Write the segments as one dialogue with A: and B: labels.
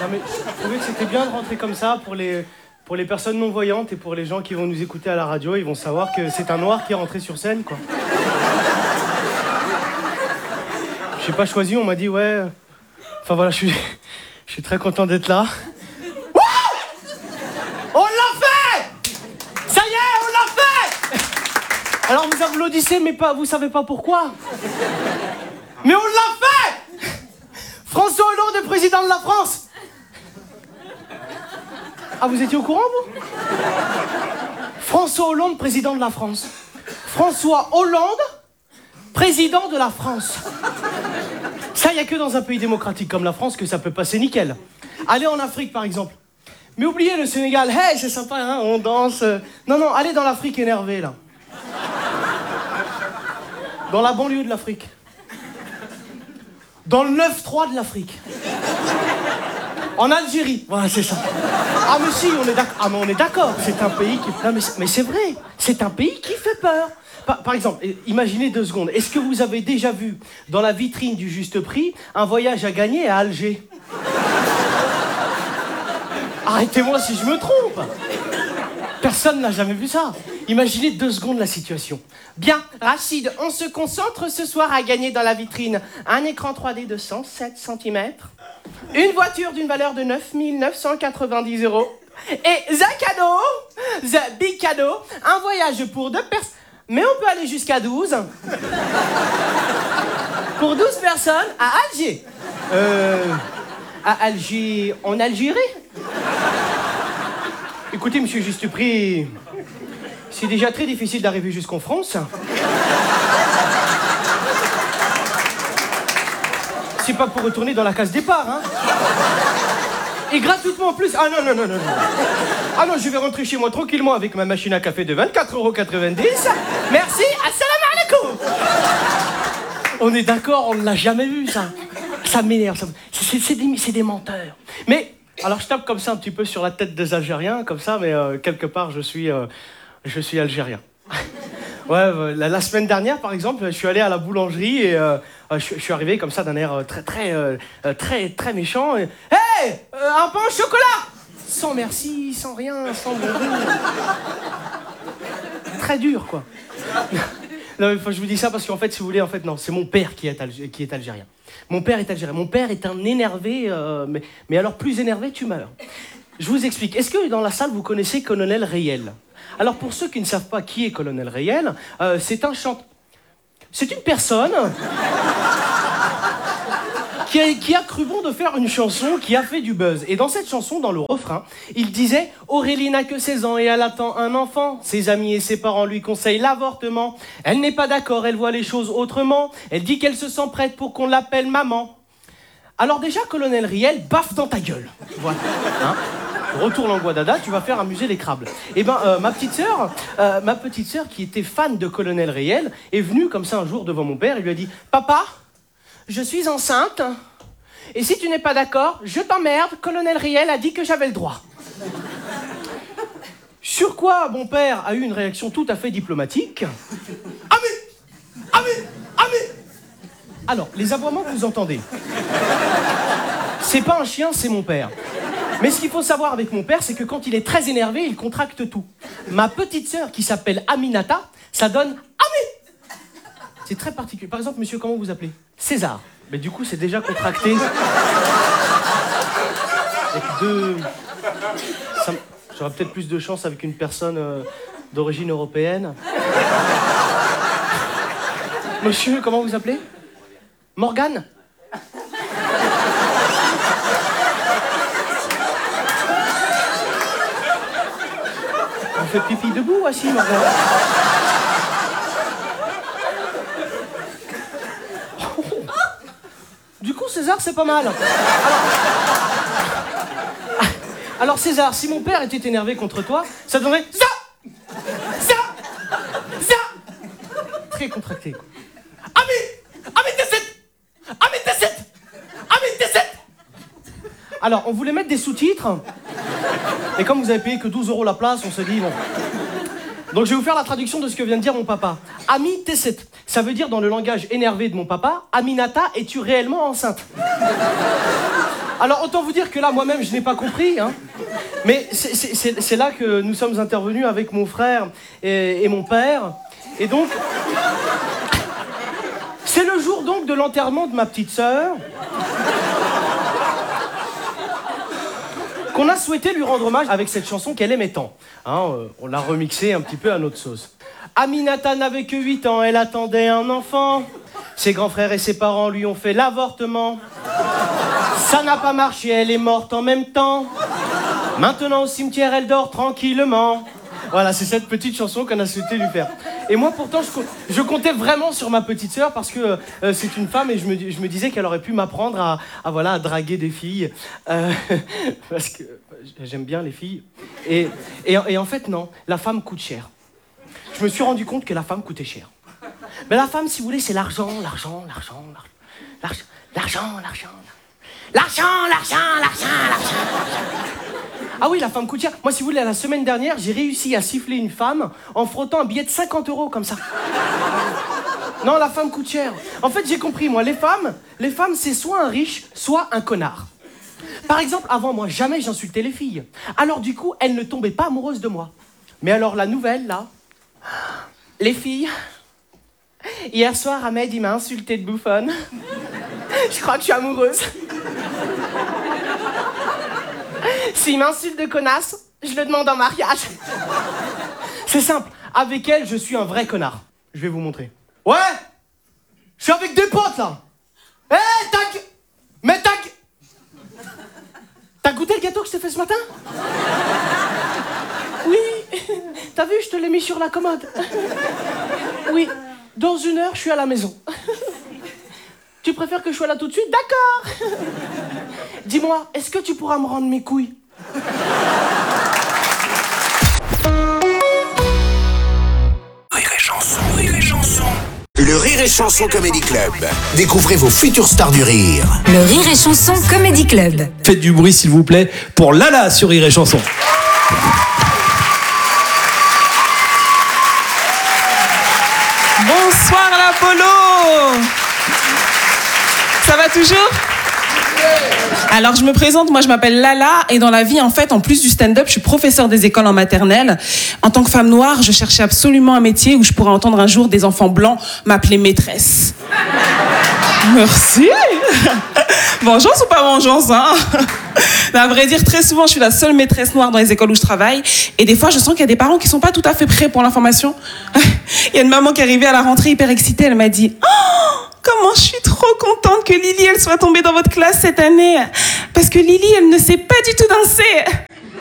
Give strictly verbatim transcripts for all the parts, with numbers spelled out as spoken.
A: Non mais je trouvais que c'était bien de rentrer comme ça pour les, pour les personnes non-voyantes et pour les gens qui vont nous écouter à la radio. Ils vont savoir que c'est un noir qui est rentré sur scène, quoi. Je sais pas choisi, on m'a dit ouais... Enfin voilà, je suis, je suis très content d'être là. On l'a fait! Ça y est, on l'a fait! Alors vous applaudissez, mais pas, vous savez pas pourquoi? Mais on l'a fait! François Hollande est président de la France! Ah, vous étiez au courant, vous? François Hollande, président de la France. François Hollande, président de la France. Ça, il n'y a que dans un pays démocratique comme la France que ça peut passer nickel. Allez en Afrique, par exemple. Mais oubliez le Sénégal. Hey, c'est sympa, hein, on danse. Non, non, allez dans l'Afrique énervée, là. Dans la banlieue de l'Afrique. Dans le neuf trois de l'Afrique. En Algérie. Voilà, c'est ça. Ah, mais si, on est d'accord. Ah, mais on est d'accord. C'est un pays qui... Non, mais c'est, mais c'est vrai. C'est un pays qui fait peur. Par, par exemple, imaginez deux secondes. Est-ce que vous avez déjà vu, dans la vitrine du Juste Prix, un voyage à gagner à Alger? Arrêtez-moi si je me trompe. Personne n'a jamais vu ça. Imaginez deux secondes la situation. Bien, Rachid, on se concentre ce soir à gagner dans la vitrine un écran trois D de cent sept centimètres, une voiture d'une valeur de neuf mille neuf cent quatre-vingt-dix euros et the cadeau, the big cadeau, un voyage pour deux personnes. Mais on peut aller jusqu'à douze. Pour douze personnes à Alger. Euh... À Alger... En Algérie? Écoutez, monsieur Juste Prix, c'est déjà très difficile d'arriver jusqu'en France. C'est pas pour retourner dans la case départ, hein. Et gratuitement en plus. Ah non, non, non, non, non. Ah non, je vais rentrer chez moi tranquillement avec ma machine à café de vingt-quatre euros quatre-vingt-dix. Merci, assalamu alaikum. On est d'accord, on ne l'a jamais vu, ça. Ça m'énerve, ça... c'est, c'est, des, c'est des menteurs. Mais, alors je tape comme ça un petit peu sur la tête des Algériens, comme ça, mais euh, quelque part, je suis, euh, je suis algérien. Ouais, euh, la, la semaine dernière, par exemple, je suis allé à la boulangerie et euh, je, je suis arrivé comme ça d'un air très, très, euh, très, très méchant. Et, hey, euh, un pain au chocolat! Sans merci, sans rien, sans bonjour. Très dur, quoi. Non, je vous dis ça parce qu'en fait, si vous voulez, en fait, non, c'est mon père qui est, alg- qui est algérien. Mon père est algérien. Mon père est un énervé, euh, mais, mais alors plus énervé, tu meurs. Je vous explique. Est-ce que dans la salle, vous connaissez Colonel Reyel? Alors, pour ceux qui ne savent pas qui est Colonel Reyel, euh, c'est un chanteur... C'est une personne qui a, qui a cru bon de faire une chanson qui a fait du buzz. Et dans cette chanson, dans le refrain, il disait « Aurélie n'a que seize ans et elle attend un enfant. Ses amis et ses parents lui conseillent l'avortement. Elle n'est pas d'accord, elle voit les choses autrement. Elle dit qu'elle se sent prête pour qu'on l'appelle maman. » Alors déjà, Colonel Reyel, baffe dans ta gueule. Voilà. Hein? Retourne en Guadada, tu vas faire amuser les crabes. Eh ben, euh, ma petite sœur, euh, ma petite sœur qui était fan de Colonel Reyel, est venue comme ça un jour devant mon père et lui a dit « Papa, je suis enceinte, et si tu n'es pas d'accord, je t'emmerde, Colonel Reyel a dit que j'avais le droit. » Sur quoi mon père a eu une réaction tout à fait diplomatique. « Ah mais Ah mais Ah mais » Alors, les aboiements que vous entendez, c'est pas un chien, c'est mon père. Mais ce qu'il faut savoir avec mon père, c'est que quand il est très énervé, il contracte tout. Ma petite sœur, qui s'appelle Aminata, ça donne Ami. C'est très particulier. Par exemple, monsieur, comment vous appelez? César. Mais du coup, c'est déjà contracté. Avec deux... Ça... J'aurais peut-être plus de chance avec une personne euh, d'origine européenne. Monsieur, comment vous appelez? Morgane? On fait pipi debout ou assis, Morgane? Oh. Du coup, César, c'est pas mal. Alors... Alors, César, si mon père était énervé contre toi, ça donnerait ça, ça, ça. Très contracté, quoi. Ami, Ami dix-sept, Ami dix-sept, Ami dix-sept. Alors, on voulait mettre des sous-titres. Et comme vous avez payé que douze euros la place, on s'est dit, bon... Donc je vais vous faire la traduction de ce que vient de dire mon papa. Ami Tesset, ça veut dire dans le langage énervé de mon papa, Aminata, es-tu réellement enceinte? Alors, autant vous dire que là, moi-même, je n'ai pas compris, hein. Mais c'est, c'est, c'est, c'est là que nous sommes intervenus avec mon frère et, et mon père. Et donc... C'est le jour, donc, de l'enterrement de ma petite sœur. Qu'on a souhaité lui rendre hommage avec cette chanson qu'elle aimait tant. Hein, euh, on l'a remixée un petit peu à notre sauce. Aminata n'avait que huit ans, elle attendait un enfant. Ses grands frères et ses parents lui ont fait l'avortement. Ça n'a pas marché, elle est morte en même temps. Maintenant au cimetière, elle dort tranquillement. Voilà, c'est cette petite chanson qu'on a souhaité lui faire. Et moi, pourtant, je, je comptais vraiment sur ma petite sœur parce que euh, c'est une femme et je me, je me disais qu'elle aurait pu m'apprendre à, à, voilà, à draguer des filles. Euh, parce que j'aime bien les filles. Et, et, et en fait, non, la femme coûte cher. Je me suis rendu compte que la femme coûtait cher. Mais la femme, si vous voulez, c'est l'argent, l'argent, l'argent, l'argent, l'argent, l'argent, l'argent, l'argent, l'argent, l'argent. Ah oui, la femme coûte cher. Moi, si vous voulez, la semaine dernière, j'ai réussi à siffler une femme en frottant un billet de cinquante euros comme ça. Non, la femme coûte cher. En fait, j'ai compris, moi, les femmes, les femmes, c'est soit un riche, soit un connard. Par exemple, avant moi, jamais j'insultais les filles. Alors du coup, elles ne tombaient pas amoureuses de moi. Mais alors, la nouvelle, là... Les filles... Hier soir, Ahmed, il m'a insulté de bouffonne. Je crois que je suis amoureuse. S'il m'insulte de connasse, je le demande en mariage. C'est simple. Avec elle, je suis un vrai connard. Je vais vous montrer. Ouais. Je suis avec des potes, là. Hé, hey, tac. Mais tac. T'as goûté le gâteau que je t'ai fait ce matin? Oui. T'as vu, je te l'ai mis sur la commode. Oui. Dans une heure, je suis à la maison. Tu préfères que je sois là tout de suite? D'accord. Dis-moi, est-ce que tu pourras me rendre mes couilles?
B: Rire et chanson, rire et chanson. Le Rire et Chanson Comedy Club. Découvrez vos futures stars du rire.
C: Le Rire et Chanson Comedy Club.
D: Faites du bruit s'il vous plaît pour Lala sur Rire et Chanson.
E: Bonsoir l'Apollo. Ça va toujours ? Alors je me présente, moi je m'appelle Lala et dans la vie en fait, en plus du stand-up, je suis professeure des écoles en maternelle. En tant que femme noire, je cherchais absolument un métier où je pourrais entendre un jour des enfants blancs m'appeler maîtresse. Merci. Vengeance ou pas vengeance, hein? À vrai dire, très souvent, je suis la seule maîtresse noire dans les écoles où je travaille. Et des fois, je sens qu'il y a des parents qui sont pas tout à fait prêts pour l'information. Il y a une maman qui est arrivée à la rentrée hyper excitée. Elle m'a dit oh, « Comment je suis trop contente que Lily, elle soit tombée dans votre classe cette année. Parce que Lily, elle ne sait pas du tout danser. »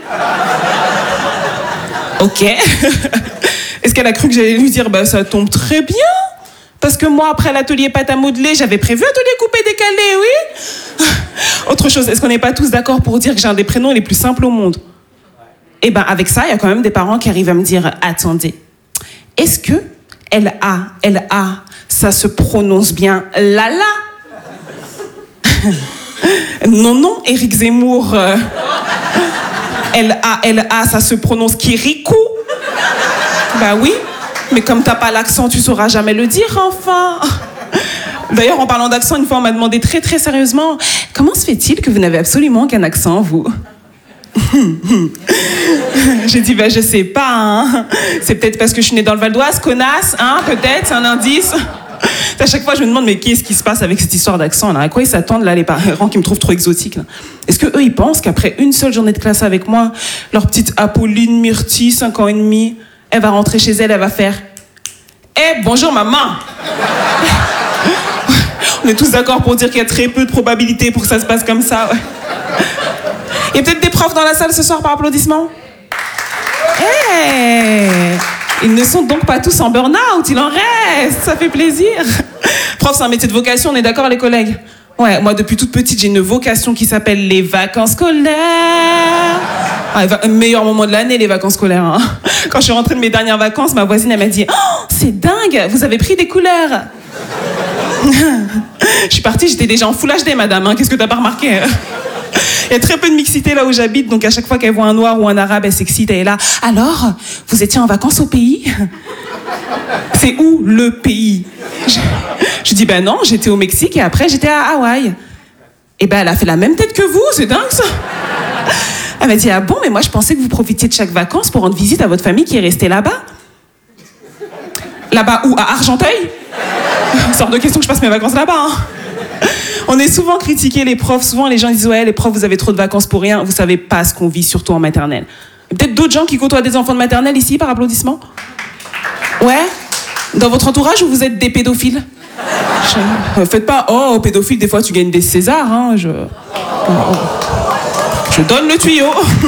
E: Ok. Est-ce qu'elle a cru que j'allais lui dire « Bah, ça tombe très bien. » Parce que moi, après l'atelier pâte à modeler, j'avais prévu atelier coupé décalé, oui. Autre chose, est-ce qu'on n'est pas tous d'accord pour dire que j'ai un des prénoms les plus simples au monde? Eh ben, avec ça, il y a quand même des parents qui arrivent à me dire « Attendez, est-ce que L A, L A, ça se prononce bien Lala ?» Non, non, Éric Zemmour, euh, L A, L A, ça se prononce Kirikou. Bah oui. Mais comme t'as pas l'accent, tu sauras jamais le dire, enfin. D'ailleurs, en parlant d'accent, une fois, on m'a demandé très, très sérieusement « Comment se fait-il que vous n'avez absolument qu'un accent, vous ?» J'ai dit « Ben, je sais pas, hein. C'est peut-être parce que je suis née dans le Val d'Oise, connasse, hein, peut-être, c'est un indice. » À chaque fois, je me demande « Mais qu'est-ce qui se passe avec cette histoire d'accent, là? À quoi ils s'attendent, là, les parents qui me trouvent trop exotique, là? Est-ce que eux, ils pensent qu'après une seule journée de classe avec moi, leur petite Apolline Myrtille, cinq ans et demi, elle va rentrer chez elle, elle va faire « Eh, hey, bonjour maman !» On est tous d'accord pour dire qu'il y a très peu de probabilités pour que ça se passe comme ça. Ouais. Il y a peut-être des profs dans la salle ce soir par applaudissement. Eh hey, ils ne sont donc pas tous en burn-out, il en reste, ça fait plaisir. Prof, c'est un métier de vocation, on est d'accord les collègues? Ouais, moi depuis toute petite, j'ai une vocation qui s'appelle les vacances scolaires. Ah, le meilleur moment de l'année, les vacances scolaires. Hein. Quand je suis rentrée de mes dernières vacances, ma voisine, elle m'a dit « Oh, c'est dingue, vous avez pris des couleurs !» Je suis partie, j'étais déjà en full H D, madame. Hein. Qu'est-ce que t'as pas remarqué? Il y a très peu de mixité là où j'habite, donc à chaque fois qu'elle voit un noir ou un arabe, elle s'excite, elle est là. « Alors, vous étiez en vacances au pays ?» C'est où le pays? Je, je dis « Ben non, j'étais au Mexique et après j'étais à Hawaï. » Et ben, elle a fait la même tête que vous, c'est dingue ça. Elle m'a dit, ah bon, mais moi je pensais que vous profitiez de chaque vacances pour rendre visite à votre famille qui est restée là-bas. Là-bas où? À Argenteuil? Sort de question que je passe mes vacances là-bas. Hein. On est souvent critiqués, les profs. Souvent, les gens disent, ouais, les profs, vous avez trop de vacances pour rien. Vous savez pas ce qu'on vit, surtout en maternelle. Et peut-être d'autres gens qui côtoient des enfants de maternelle ici, par applaudissement? Ouais? Dans votre entourage, ou vous êtes des pédophiles? Je... Faites pas, oh, pédophile, des fois tu gagnes des Césars. Hein, je... je donne le tuyau.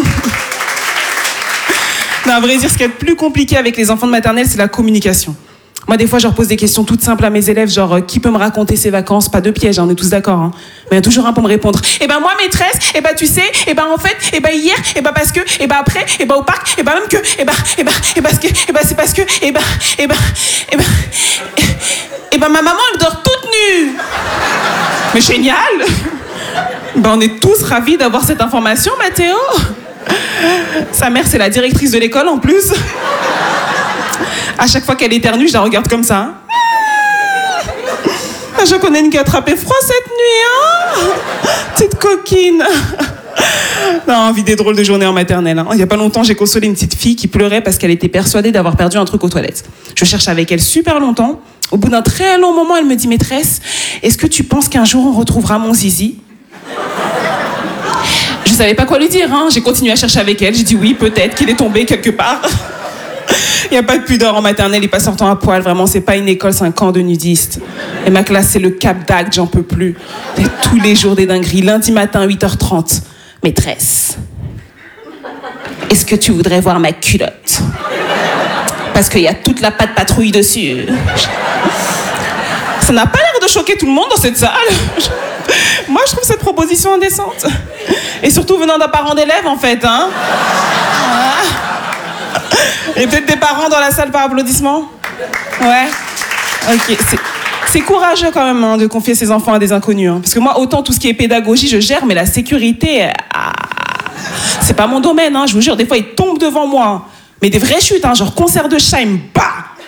E: Non, à vrai dire, ce qui est le plus compliqué avec les enfants de maternelle, c'est la communication. Moi, des fois, je leur pose des questions toutes simples à mes élèves, genre, euh, qui peut me raconter ses vacances? Pas de piège, hein, on est tous d'accord. Hein. Mais il y a toujours un pour me répondre. Eh ben, moi, maîtresse, eh ben, tu sais, eh ben, en fait, eh ben, hier, eh ben, parce que, eh ben, après, eh ben, au parc, eh ben, même que, eh ben, eh ben, eh ben, parce que, eh ben, c'est parce que, eh ben, eh ben, eh ben, eh ben, ma maman, elle dort toute nue. Mais génial! Ben, on est tous ravis d'avoir cette information, Mathéo. Sa mère, c'est la directrice de l'école, en plus. À chaque fois qu'elle éternue, je la regarde comme ça. Hein. Je connais une qui a attrapé froid cette nuit, hein. Petite coquine. Non, vie des drôles de journées en maternelle. Hein. Il n'y a pas longtemps, j'ai consolé une petite fille qui pleurait parce qu'elle était persuadée d'avoir perdu un truc aux toilettes. Je cherche avec elle super longtemps. Au bout d'un très long moment, elle me dit, maîtresse, est-ce que tu penses qu'un jour on retrouvera mon zizi? Je savais pas quoi lui dire. Hein. J'ai continué à chercher avec elle. J'ai dit oui, peut-être qu'il est tombé quelque part. Il n'y a pas de pudeur en maternelle, il pas sortant à poil. Vraiment, c'est pas une école, c'est un camp de nudistes. Et ma classe, c'est le Cap d'Agde, j'en peux plus. Et tous les jours des dingueries. Lundi matin, huit heures trente. Maîtresse, est-ce que tu voudrais voir ma culotte? Parce qu'il y a toute la patte patrouille dessus. Ça n'a pas l'air de choquer tout le monde dans cette salle. Moi, je trouve cette proposition indécente. Et surtout venant d'un parent d'élève, en fait. Hein. Et peut-être des parents dans la salle par applaudissement? Ouais. Ok. C'est, c'est courageux quand même hein, de confier ses enfants à des inconnus. Hein. Parce que moi, autant tout ce qui est pédagogie, je gère, mais la sécurité, ah, c'est pas mon domaine. Hein, je vous jure, des fois, ils tombent devant moi. Mais des vraies chutes, hein, genre concert de chat, ils me bat.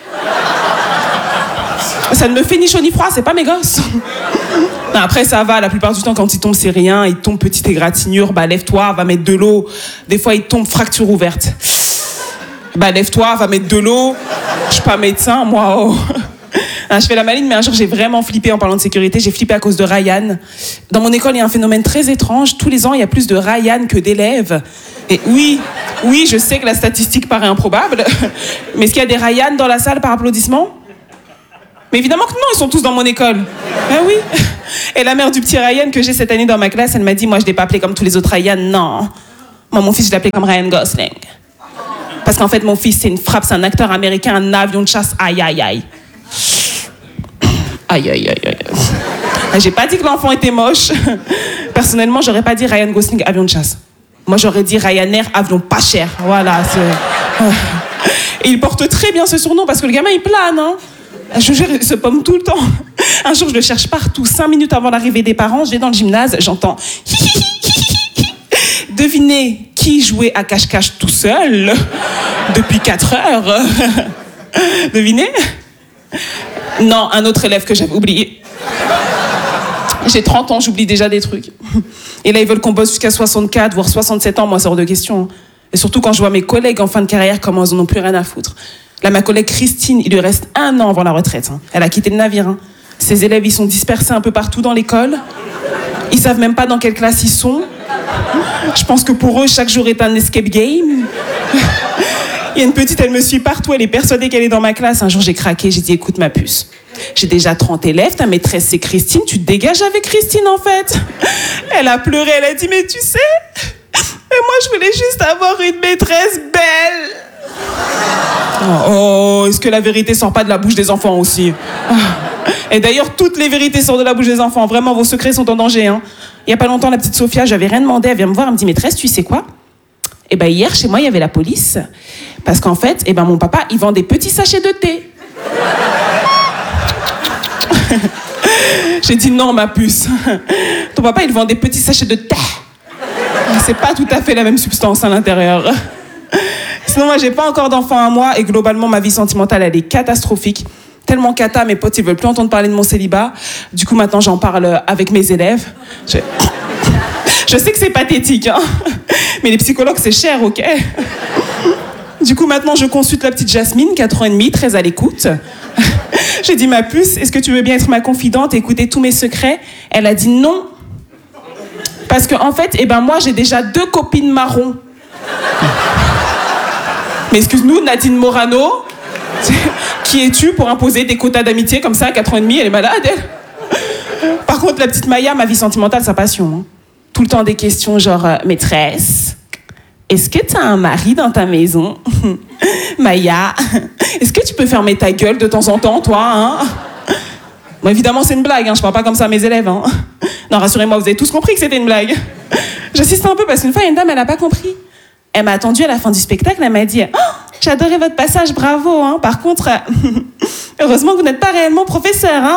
E: Ça ne me fait ni chaud ni froid, c'est pas mes gosses. Non, après, ça va, la plupart du temps, quand ils tombent, c'est rien. Ils tombent petite égratignure, bah lève-toi, va mettre de l'eau. Des fois, ils tombent fracture ouverte. Bah lève-toi, va mettre de l'eau. Je suis pas médecin, moi. Oh. Hein, je fais la maline, mais un jour, j'ai vraiment flippé en parlant de sécurité. J'ai flippé à cause de Ryan. Dans mon école, il y a un phénomène très étrange. Tous les ans, il y a plus de Ryan que d'élèves. Et oui, oui, je sais que la statistique paraît improbable. Mais est-ce qu'il y a des Ryan dans la salle par applaudissement? Mais évidemment que non, ils sont tous dans mon école. Ah oui. Et la mère du petit Ryan que j'ai cette année dans ma classe, elle m'a dit, moi, je ne l'ai pas appelé comme tous les autres Ryan. Non. Moi, mon fils, je l'ai appelé comme Ryan Gosling. Parce qu'en fait, mon fils, c'est une frappe, c'est un acteur américain, un avion de chasse. Aïe, aïe, aïe. Aïe, aïe, aïe, aïe. J'ai pas dit que l'enfant était moche. Personnellement, j'aurais pas dit Ryan Gosling, avion de chasse. Moi, j'aurais dit Ryanair, avion pas cher. Voilà. C'est... Et il porte très bien ce surnom parce que le gamin, il plane, hein. Je jure, il se pomme tout le temps. Un jour, je le cherche partout. Cinq minutes avant l'arrivée des parents, je vais dans le gymnase, j'entends... Devinez qui jouait à cache-cache tout seul depuis quatre heures. Devinez? Non, un autre élève que j'avais oublié. J'ai trente ans, j'oublie déjà des trucs. Et là, ils veulent qu'on bosse jusqu'à soixante-quatre, voire soixante-sept ans. Moi, c'est hors de question. Et surtout quand je vois mes collègues en fin de carrière, comment ils n'en ont plus rien à foutre. Là, ma collègue Christine, il lui reste un an avant la retraite. Hein. Elle a quitté le navire. Hein. Ses élèves, ils sont dispersés un peu partout dans l'école. Ils savent même pas dans quelle classe ils sont. Je pense que pour eux, chaque jour est un escape game. Il y a une petite, elle me suit partout, elle est persuadée qu'elle est dans ma classe. Un jour, j'ai craqué, j'ai dit, écoute ma puce, j'ai déjà trente élèves, ta maîtresse c'est Christine, tu te dégages avec Christine en fait. Elle a pleuré, elle a dit, mais tu sais, mais moi je voulais juste avoir une maîtresse belle. Oh, oh, est-ce que la vérité sort pas de la bouche des enfants aussi? Et d'ailleurs, toutes les vérités sortent de la bouche des enfants. Vraiment, vos secrets sont en danger. Hein. Il y a pas longtemps, la petite Sophia, j'avais rien demandé, elle vient me voir, elle me dit, maîtresse, tu sais quoi? Eh ben hier, chez moi, il y avait la police. Parce qu'en fait, eh ben, mon papa, il vend des petits sachets de thé. J'ai dit non, ma puce. Ton papa, il vend des petits sachets de thé. C'est pas tout à fait la même substance à l'intérieur. Sinon, moi, j'ai pas encore d'enfant à moi et globalement, ma vie sentimentale, elle est catastrophique. Tellement cata, mes potes, ils veulent plus entendre parler de mon célibat. Du coup, maintenant, j'en parle avec mes élèves. Je, je sais que c'est pathétique, hein, mais les psychologues, c'est cher, ok? Du coup, maintenant, je consulte la petite Jasmine, quatre ans et demi, très à l'écoute. J'ai dit, ma puce, est-ce que tu veux bien être ma confidente et écouter tous mes secrets? Elle a dit non. Parce qu'en en fait, eh ben, moi, j'ai déjà deux copines marrons. Mais excuse-nous, Nadine Morano, qui es-tu pour imposer des quotas d'amitié comme ça à quatre ans et demi? Elle est malade, elle. Par contre, la petite Maya, ma vie sentimentale, sa passion. Hein. Tout le temps des questions genre, euh, maîtresse, est-ce que t'as un mari dans ta maison? Maya, est-ce que tu peux fermer ta gueule de temps en temps, toi, hein? Bon, évidemment, c'est une blague, hein. Je parle pas comme ça à mes élèves, hein. Non, rassurez-moi, vous avez tous compris que c'était une blague. J'insiste un peu parce qu'une fois, une dame, elle a pas compris. Elle m'a attendu à la fin du spectacle, elle m'a dit oh, « J'ai adoré votre passage, bravo, hein. Par contre, euh, heureusement que vous n'êtes pas réellement professeur, hein. »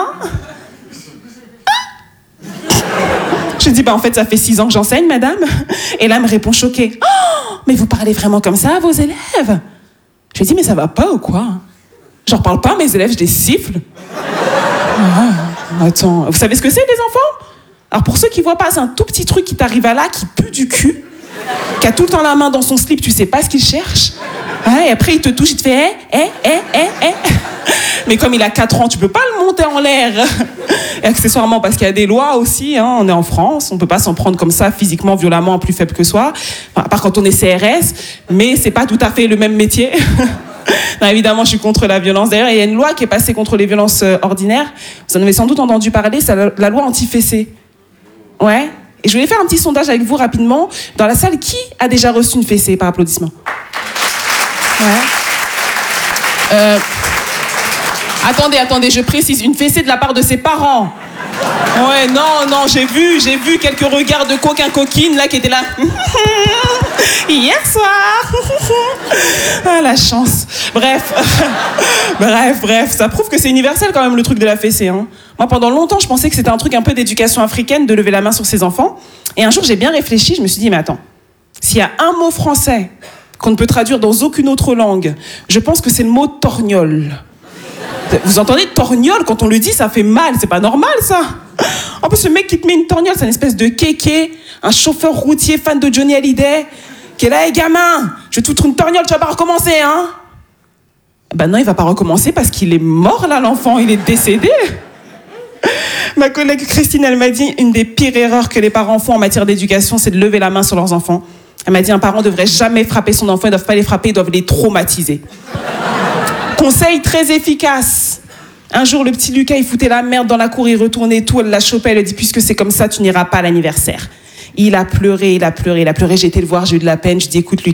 E: Je dis bah, « En fait, ça fait six ans que j'enseigne, madame. » Et là, elle me répond choquée oh, « Mais vous parlez vraiment comme ça à vos élèves ?» Je lui dis « Mais ça va pas ou quoi? Je leur parle pas à mes élèves, je les siffle. » Ah, attends, vous savez ce que c'est, les enfants? Alors, pour ceux qui voient pas, c'est un tout petit truc qui t'arrive à là, qui pue du cul, qui a tout le temps la main dans son slip, tu sais pas ce qu'il cherche. Ouais, et après, il te touche, il te fait « Eh, eh, eh, eh ». Mais comme il a quatre ans, tu peux pas le monter en l'air. Et accessoirement, parce qu'il y a des lois aussi, hein, on est en France, on peut pas s'en prendre comme ça, physiquement, violemment, plus faible que soi. Enfin, à part quand on est C R S, mais c'est pas tout à fait le même métier. Non, évidemment, je suis contre la violence. D'ailleurs, il y a une loi qui est passée contre les violences euh, ordinaires. Vous en avez sans doute entendu parler, c'est la, la loi anti-fessée. Ouais. Et je voulais faire un petit sondage avec vous rapidement. Dans la salle, qui a déjà reçu une fessée par applaudissement? Ouais. Euh... Attendez, attendez, je précise, une fessée de la part de ses parents. Ouais, non, non, j'ai vu, j'ai vu quelques regards de coquin coquine là qui étaient là. Hier soir. Ah, la chance. Bref, bref, bref, ça prouve que c'est universel quand même le truc de la fessée. Hein. Moi, pendant longtemps, je pensais que c'était un truc un peu d'éducation africaine de lever la main sur ses enfants. Et un jour, j'ai bien réfléchi, je me suis dit, mais attends, s'il y a un mot français qu'on ne peut traduire dans aucune autre langue, je pense que c'est le mot torgnole. Vous entendez torgnole, quand on le dit, ça fait mal, c'est pas normal ça. En plus, ce mec qui te met une torgnole, c'est une espèce de kéké, un chauffeur routier fan de Johnny Hallyday, qui est là, hey, gamin, je vais te foutre une torgnole, tu vas pas recommencer, hein. Ben non, il va pas recommencer parce qu'il est mort là, l'enfant, il est décédé. Ma collègue Christine, elle m'a dit, une des pires erreurs que les parents font en matière d'éducation, c'est de lever la main sur leurs enfants. Elle m'a dit, un parent devrait jamais frapper son enfant, ils doivent pas les frapper, ils doivent les traumatiser. Conseil très efficace. Un jour, le petit Lucas, il foutait la merde dans la cour, il retournait tout, elle l'a chopé, elle lui a dit, puisque c'est comme ça, tu n'iras pas à l'anniversaire. Il a pleuré, il a pleuré, il a pleuré, j'ai été le voir, j'ai eu de la peine, je dis, écoute Lucas,